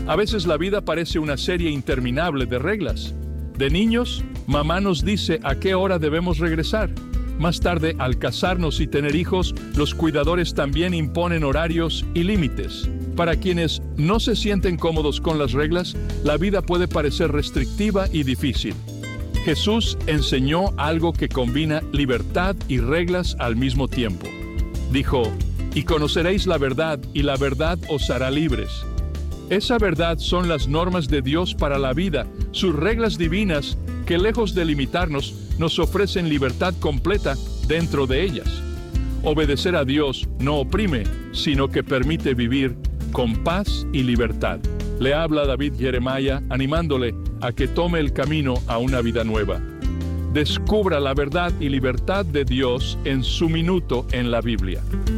A veces la vida parece una serie interminable de reglas. De niños, mamá nos dice a qué hora debemos regresar. Más tarde, al casarnos y tener hijos, los cuidadores también imponen horarios y límites. Para quienes no se sienten cómodos con las reglas, la vida puede parecer restrictiva y difícil. Jesús enseñó algo que combina libertad y reglas al mismo tiempo. Dijo, y conoceréis la verdad, y la verdad os hará libres. Esa verdad son las normas de Dios para la vida, sus reglas divinas, que lejos de limitarnos, nos ofrecen libertad completa dentro de ellas. Obedecer a Dios no oprime, sino que permite vivir con paz y libertad. Le habla David Jeremiah, animándole a que tome el camino a una vida nueva. Descubra la verdad y libertad de Dios en su minuto en la Biblia.